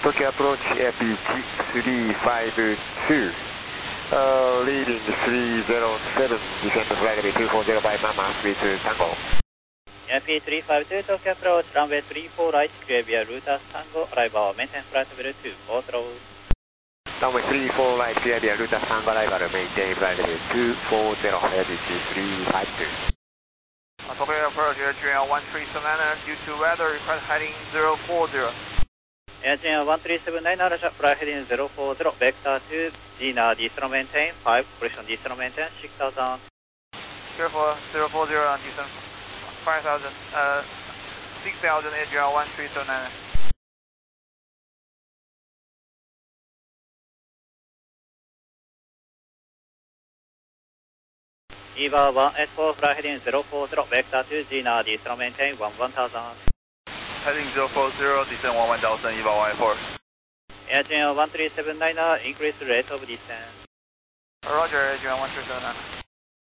Tokyo approach airspeed 352. Leading 307, descend to flight level 240 by Mama, with Tango. Airspeed 352, Tokyo approach, runway 34 right, clear via Ruta Tango, arrival, maintain flight level 240. Runway 34 right, clear via Ruta Tango, arrival, maintain flight level 240, airspeed 352. Tokyo approach, AirGN 1379, due to weather, request heading 040. AirGN 1379, flight heading 040, vector 2, Gina, descent maintain, 5, collision descent maintain, 6000. Careful, 040 on descent 5000, 6000, AirGN 1379. EVA 184, flight heading 040, vector 2, Gina, descent maintain, 1000. Heading 040, descent 1000, EVA 184. AirGN 1379, increase rate of descent. Roger, AirGN 1379.